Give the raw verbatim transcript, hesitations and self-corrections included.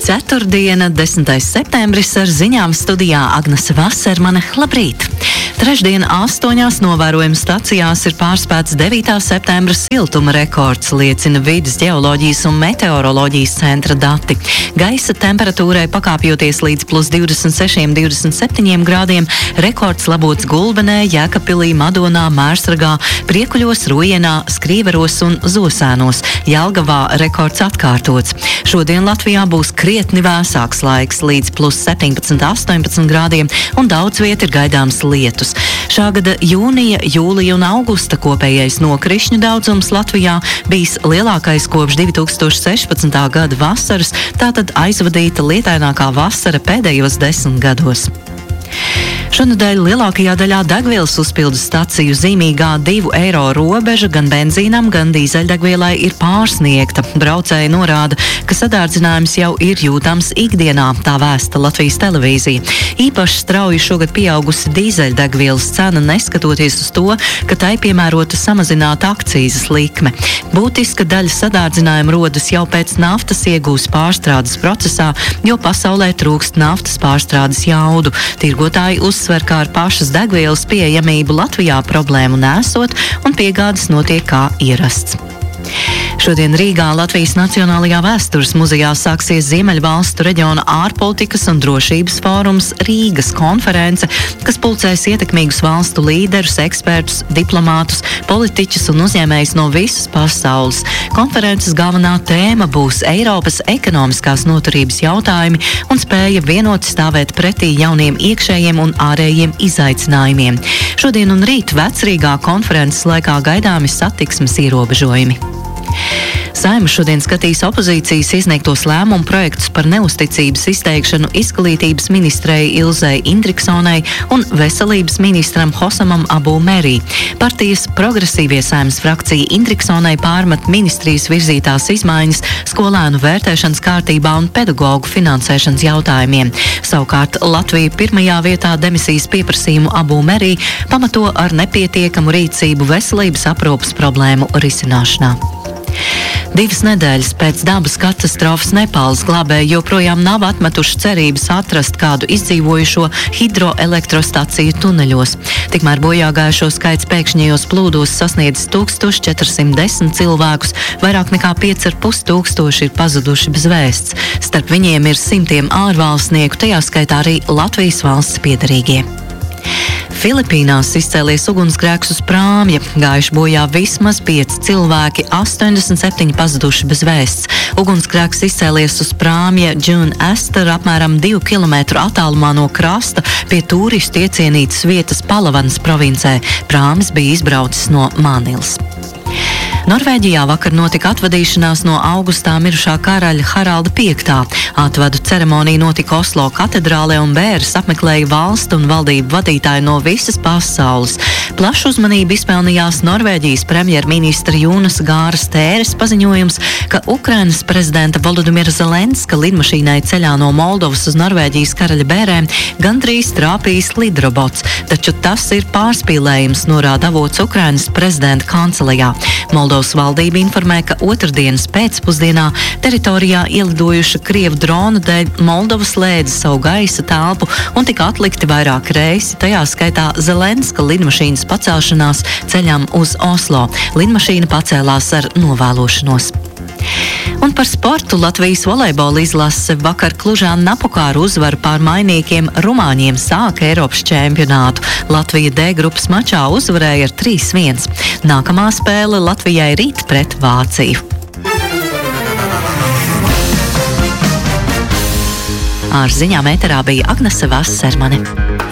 Ceturtdiena, desmitais septembris, ar ziņām studijā Agnese Vasermane. Labrīt! Trešdien astoņās novērojumu stacijās ir pārspēts devītā septembra siltuma rekords, liecina Vides ģeoloģijas un meteoroloģijas centra dati. Gaisa temperatūrai pakāpjoties līdz plus divdesmit sešiem, divdesmit septiņiem grādiem, rekords labots Gulbenē, Jēkabpilī, Madonā, Mērsragā, Priekuļos, Rujienā, Skrīveros un Zosēnos. Jelgavā rekords atkārtots. Šodien Latvijā būs krietni vēsāks laiks līdz plus septiņpadsmit, astoņpadsmit grādiem un daudz viet ir gaidāms lietus. Šā gada jūnija, jūlija un augusta kopējais nokrišņu daudzums Latvijā bijis lielākais kopš divi tūkstoši sešpadsmitā gada vasaras, tātad aizvadīta lietainākā vasara pēdējos desmit gados. Šonadēļ lielākajā daļā degvielas uzpildes staciju zīmīgā divu eiro robeža gan benzīnam, gan dīzeļdegvielai ir pārsniegta. Braucēji norāda, ka sadārdzinājums jau ir jūtams ikdienā, tā vēsta Latvijas televīzija. Īpaši strauji šogad pieaugusi dīzeļdegvielas cena, neskatoties uz to, ka tai piemērota samazināta akcīzes likme. Būtiska daļa sadārdzinājuma rodas jau pēc naftas iegūs pārstrādes procesā, jo pasaulē trūkst naftas pārstrādes jaudu. Tirgotāji uzsver, ka ar pašas degvielas pieejamību Latvijā problēmu nesot un piegādes notiek kā ierasts. Šodien Rīgā Latvijas Nacionālajā vēstures muzejā sāksies Ziemeļvalstu reģiona ārpolitikas un drošības fórums Rīgas konference, kas pulcēs ietekmīgus valstu līderus, ekspertus, diplomātus, politiķus un uzņēmējus no visas pasaules. Konferences galvenā tēma būs Eiropas ekonomiskās noturības jautājumi un spēja vienoti stāvēt pretī jauniem iekšējiem un ārējiem izaicinājumiem. Šodien un rīt Vecrīgā konferences laikā gaidāmi satiksmes ierobežojumi. Saeima šodien skatīs opozīcijas iesniegtos lēmumu projektus par neusticības izteikšanu izglītības ministrei Ilzei Indriksonai un veselības ministram Hosamam Abu Merī. Partijas progresīvie Saeimas frakcija Indriksonai pārmet ministrijas virzītās izmaiņas skolēnu vērtēšanas kārtībā un pedagogu finansēšanas jautājumiem. Savukārt Latvija pirmajā vietā demisijas pieprasījumu Abu Merī pamato ar nepietiekamu rīcību veselības aprūpes problēmu risināšanā. Divas nedēļas pēc dabas katastrofas Nepāles glābēji joprojām nav atmetuši cerības atrast kādu izdzīvojušo hidroelektrostaciju tuneļos. Tikmēr bojāgājušo skaits pēkšņajos plūdos sasniedz tūkstoš četri simti desmit cilvēkus, vairāk nekā pieci ar pus tūkstoši ir pazuduši bez vēsts. Starp viņiem ir simtiem ārvalstnieku, tajā skaitā arī Latvijas valsts piederīgie. Filipīnās izcēlies ugunsgrēks uz prāmja, gājuši bojā vismaz pieci cilvēki, astoņdesmit septiņi pazuduši bez vēsts. Ugunsgrēks izcēlies uz prāmja June Ester apmēram divu kilometru attālumā no krasta pie tūristu iecienītas vietas Palavanas provincē. Prāmis bija izbraucis no Manilas. Norvēģijā vakar notika atvadīšanās no augustā mirušā karaļa Haralda piektā. Atvadu ceremonija notika Oslo katedrālē un bēres apmeklēja valstu un valdību vadītāji no visas pasaules. Plašu uzmanību izpelnījās Norvēģijas premjerministra Jonas Gāras Tēres paziņojums, ka Ukrainas prezidenta Volodimira Zelenska lidmašīnai ceļā no Moldovas uz Norvēģijas karaļa bērēm gandrīz trāpījis lidrobots, taču tas ir pārspīlējums, norāda avots Ukrainas prezidenta kancelejā. Moldovas valdība informē, ka otrdienas pēcpusdienā teritorijā ielidojuša Krievu drona dēļ Moldova slēdza savu gaisa telpu un tika atlikti vairāk reisi, tajā skaitā Zelenska lidmašīnas pacelšanās ceļam uz Oslo. Lidmašīna pacēlās ar novēlošanos. Un par sportu Latvijas volejbola izlase vakar Klužā Napokāru uzvaru pār mainīkiem Rumāņiem sāka Eiropas čempionātu. Latvija D grupas mačā uzvarēja ar trīs viens. Nākamā spēle Latvijai rīt pret Vāciju. Ar ziņām ēterā bija Agnese Vasermane.